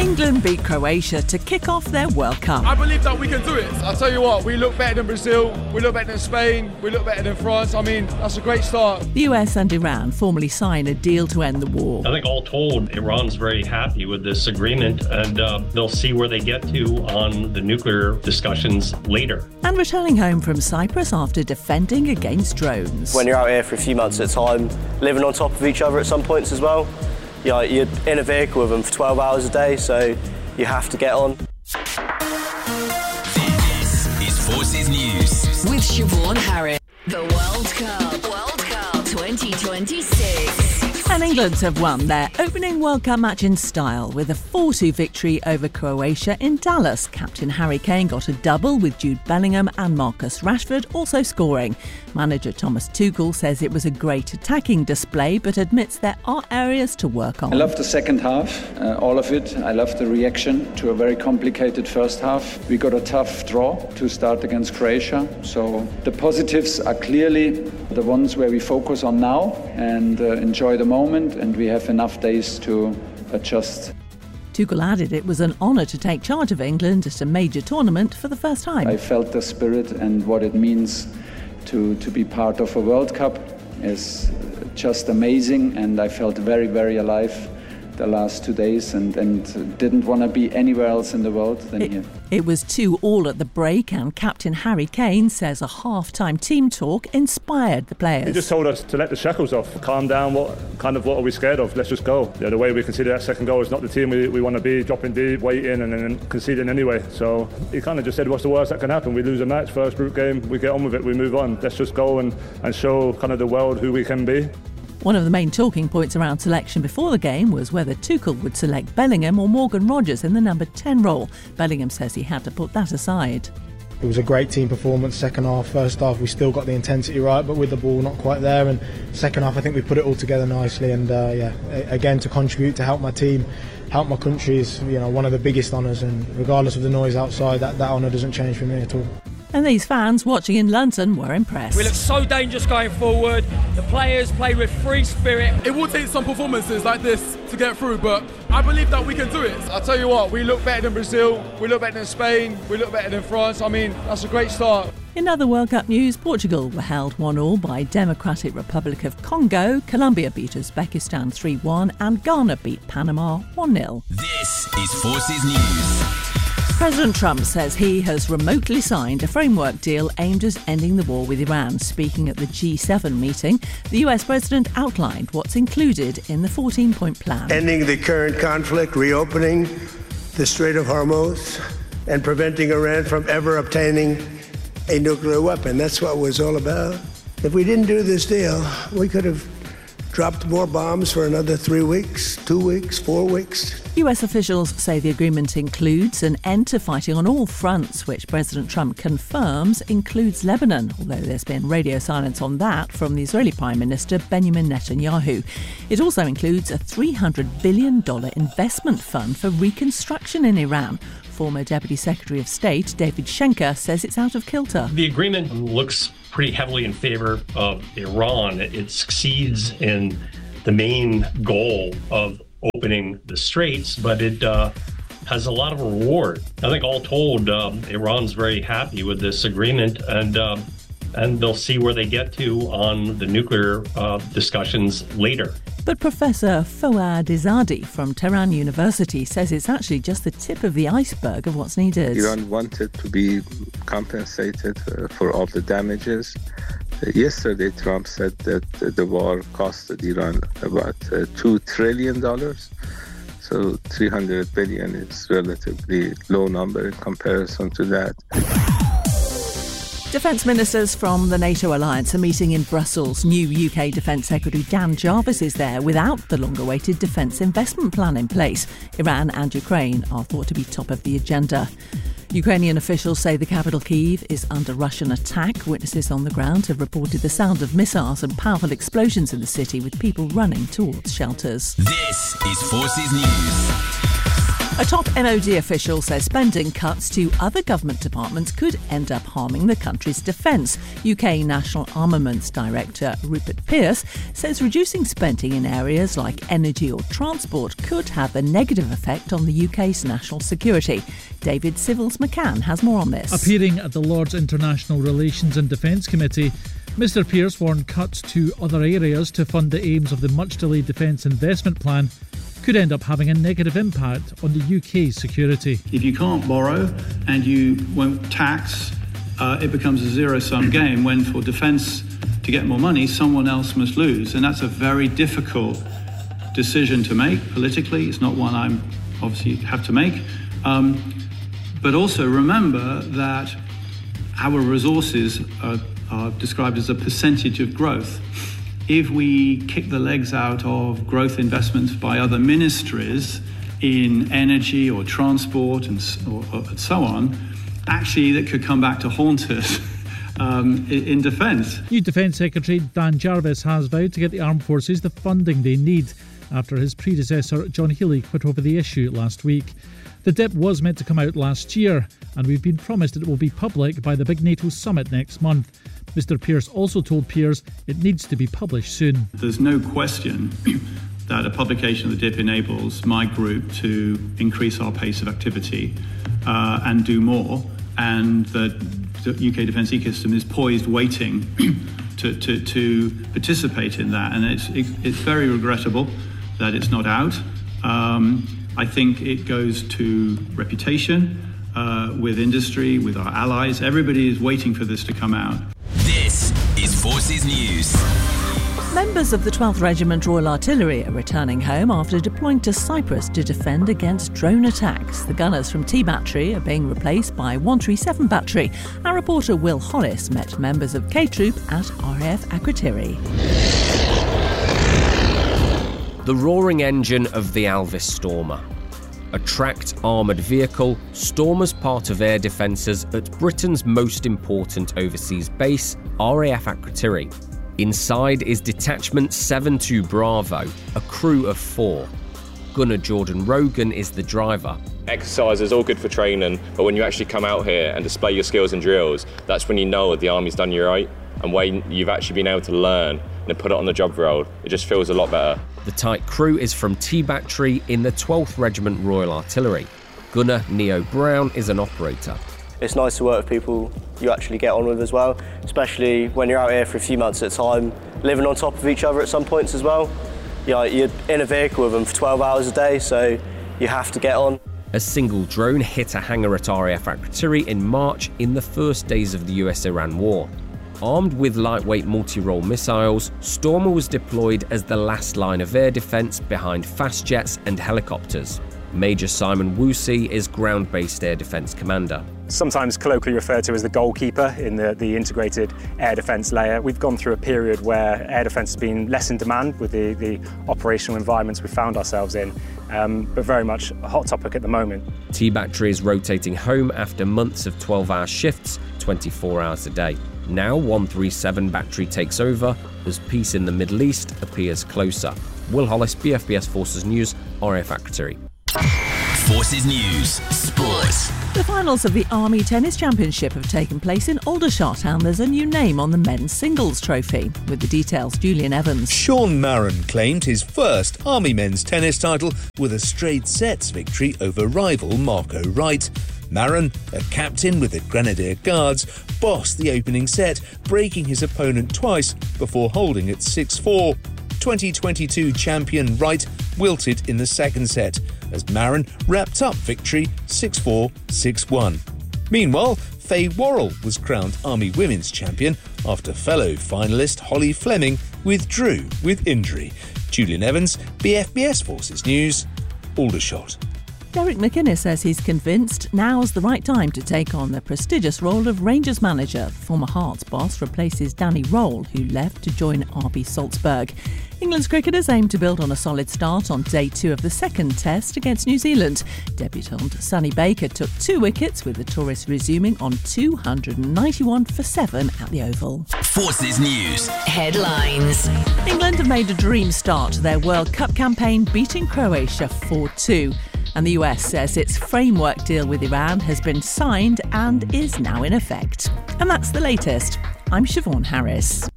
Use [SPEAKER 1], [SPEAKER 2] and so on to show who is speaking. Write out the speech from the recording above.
[SPEAKER 1] England beat Croatia to kick off their World Cup.
[SPEAKER 2] I believe that we can do it. I'll tell you what, we look better than Brazil, we look better than Spain, we look better than France. I mean, that's a great start.
[SPEAKER 1] The US and Iran formally sign a deal to end the war.
[SPEAKER 3] I think all told, Iran's very happy with this agreement, and they'll see where they get to on the nuclear discussions later.
[SPEAKER 1] And returning home from Cyprus after defending against drones.
[SPEAKER 4] When you're out here for a few months at a time, living on top of each other at some points as well, you're in a vehicle with them for 12 hours a day, so you have to get on.
[SPEAKER 5] This is Forces News
[SPEAKER 6] with Siobhan Harris. The World Cup 2026.
[SPEAKER 1] And England have won their opening World Cup match in style with a 4-2 victory over Croatia in Dallas. Captain Harry Kane got a double with Jude Bellingham and Marcus Rashford also scoring. Manager Thomas Tuchel says it was a great attacking display but admits there are areas to work on.
[SPEAKER 7] I love the second half, all of it. I love the reaction to a very complicated first half. We got a tough draw to start against Croatia. So the positives are clearly the ones where we focus on now and enjoy the moment, and we have enough days to adjust.
[SPEAKER 1] Tuchel added it was an honour to take charge of England at a major tournament for the first time.
[SPEAKER 7] I felt the spirit and what it means to be part of a World Cup is just amazing, and I felt very, very alive the last 2 days and didn't want to be anywhere else in the world than here.
[SPEAKER 1] It was 2-2 at the break, and Captain Harry Kane says a half-time team talk inspired the players.
[SPEAKER 8] He just told us to let the shackles off, calm down, what are we scared of, let's just go. The way we conceded that second goal is not the team we want to be, dropping deep, waiting and then conceding anyway. So he kind of just said, what's the worst that can happen? We lose a match, first group game, we get on with it, we move on. Let's just go and show kind of the world who we can be.
[SPEAKER 1] One of the main talking points around selection before the game was whether Tuchel would select Bellingham or Morgan Rogers in the number 10 role. Bellingham says he had to put that aside.
[SPEAKER 9] It was a great team performance second half. First half we still got the intensity right, but with the ball not quite there, and second half I think we put it all together nicely, and again to contribute, to help my team, help my country is one of the biggest honours, and regardless of the noise outside, that honour doesn't change for me at all.
[SPEAKER 1] And these fans watching in London were impressed.
[SPEAKER 10] We look so dangerous going forward. The players play with free spirit.
[SPEAKER 2] It will take some performances like this to get through, but I believe that we can do it. I'll tell you what, we look better than Brazil, we look better than Spain, we look better than France. I mean, that's a great start.
[SPEAKER 1] In other World Cup news, Portugal were held 1-1 by Democratic Republic of Congo, Colombia beat Uzbekistan 3-1 and Ghana beat Panama 1-0.
[SPEAKER 5] This is Forces News.
[SPEAKER 1] President Trump says he has remotely signed a framework deal aimed at ending the war with Iran. Speaking at the G7 meeting, the US president outlined what's included in the 14-point plan.
[SPEAKER 11] Ending the current conflict, reopening the Strait of Hormuz, and preventing Iran from ever obtaining a nuclear weapon. That's what it was all about. If we didn't do this deal, we could have dropped more bombs for another 3 weeks, 2 weeks, 4 weeks.
[SPEAKER 1] US officials say the agreement includes an end to fighting on all fronts, which President Trump confirms includes Lebanon, although there's been radio silence on that from the Israeli Prime Minister Benjamin Netanyahu. It also includes a $300 billion investment fund for reconstruction in Iran. Former Deputy Secretary of State David Schenker says it's out of kilter.
[SPEAKER 3] The agreement looks pretty heavily in favor of Iran. It succeeds in the main goal of opening the straits, but it has a lot of reward. I think all told, Iran's very happy with this agreement, and they'll see where they get to on the nuclear discussions later.
[SPEAKER 1] But Professor Fouad Izzadi from Tehran University says it's actually just the tip of the iceberg of what's needed.
[SPEAKER 12] Iran wanted to be compensated for all the damages. Yesterday, Trump said that the war costed Iran about $2 trillion. So $300 billion is a relatively low number in comparison to that.
[SPEAKER 1] Defence ministers from the NATO alliance are meeting in Brussels. New UK Defence Secretary Dan Jarvis is there without the long-awaited defence investment plan in place. Iran and Ukraine are thought to be top of the agenda. Ukrainian officials say the capital Kyiv is under Russian attack. Witnesses on the ground have reported the sound of missiles and powerful explosions in the city, with people running towards shelters.
[SPEAKER 5] This is Forces News.
[SPEAKER 1] A top MOD official says spending cuts to other government departments could end up harming the country's defence. UK National Armaments Director Rupert Pearce says reducing spending in areas like energy or transport could have a negative effect on the UK's national security. David Civils-McCann has more on this.
[SPEAKER 13] Appearing at the Lord's International Relations and Defence Committee, Mr Pearce warned cuts to other areas to fund the aims of the much-delayed Defence Investment Plan could end up having a negative impact on the UK's security.
[SPEAKER 14] If you can't borrow and you won't tax, it becomes a zero-sum game when for defence to get more money, someone else must lose. And that's a very difficult decision to make politically. It's not one I'm obviously have to make. But also remember that our resources are described as a percentage of growth. If we kick the legs out of growth investments by other ministries in energy or transport and so on, actually that could come back to haunt us in defence.
[SPEAKER 13] New Defence Secretary Dan Jarvis has vowed to get the armed forces the funding they need after his predecessor John Healey quit over the issue last week. The DIP was meant to come out last year, and we've been promised it will be public by the big NATO summit next month. Mr Pearce also told peers it needs to be published soon.
[SPEAKER 14] There's no question that a publication of the DIP enables my group to increase our pace of activity and do more, and the UK defence ecosystem is poised waiting to participate in that, and it's very regrettable that it's not out. I think it goes to reputation with industry, with our allies. Everybody is waiting for this to come out.
[SPEAKER 5] This is Forces News.
[SPEAKER 1] Members of the 12th Regiment Royal Artillery are returning home after deploying to Cyprus to defend against drone attacks. The gunners from T Battery are being replaced by 137 Battery. Our reporter Will Hollis met members of K Troop at RAF Akrotiri.
[SPEAKER 15] The roaring engine of the Alvis Stormer. A tracked armoured vehicle, Stormer's part of air defences at Britain's most important overseas base, RAF Akrotiri. Inside is Detachment 72 Bravo, a crew of 4. Gunner Jordan Rogan is the driver.
[SPEAKER 16] Exercise is all good for training, but when you actually come out here and display your skills and drills, that's when you know the Army's done you right, and when you've actually been able to learn and put it on the job role, it just feels a lot better.
[SPEAKER 15] The tight crew is from T Battery in the 12th Regiment Royal Artillery. Gunner Neo Brown is an operator.
[SPEAKER 4] It's nice to work with people you actually get on with as well, especially when you're out here for a few months at a time, living on top of each other at some points as well. You're in a vehicle with them for 12 hours a day, so you have to get on.
[SPEAKER 15] A single drone hit a hangar at RAF Akrotiri in March in the first days of the US-Iran war. Armed with lightweight multi-role missiles, Stormer was deployed as the last line of air defence behind fast jets and helicopters. Major Simon Woosie is ground-based air defence commander.
[SPEAKER 17] Sometimes colloquially referred to as the goalkeeper in the integrated air defence layer. We've gone through a period where air defence has been less in demand with the operational environments we found ourselves in, but very much a hot topic at the moment.
[SPEAKER 15] T Battery is rotating home after months of 12-hour shifts, 24 hours a day. Now 137 Battery takes over as peace in the Middle East appears closer. Will Hollis, BFBS Forces News, RAF Akrotiri.
[SPEAKER 5] Forces News Sport.
[SPEAKER 1] The finals of the Army Tennis Championship have taken place in Aldershot, and there's a new name on the men's singles trophy. With the details, Julian Evans.
[SPEAKER 18] Sean Maran claimed his first Army men's tennis title with a straight sets victory over rival Marco Wright. Maran, a captain with the Grenadier Guards, bossed the opening set, breaking his opponent twice before holding at 6-4. 2022 champion Wright wilted in the second set as Maran wrapped up victory 6-4, 6-1. Meanwhile, Faye Worrell was crowned Army Women's Champion after fellow finalist Holly Fleming withdrew with injury. Julian Evans, BFBS Forces News, Aldershot.
[SPEAKER 1] Derek McInnes says he's convinced now's the right time to take on the prestigious role of Rangers manager. Former Hearts boss replaces Danny Roll, who left to join RB Salzburg. England's cricketers aim to build on a solid start on day 2 of the second test against New Zealand. Debutant Sonny Baker took 2 wickets, with the tourists resuming on 291 for 7 at the Oval.
[SPEAKER 5] Forces News
[SPEAKER 6] Headlines.
[SPEAKER 1] England have made a dream start to their World Cup campaign, beating Croatia 4-2. And the US says its framework deal with Iran has been signed and is now in effect. And that's the latest. I'm Siobhan Harris.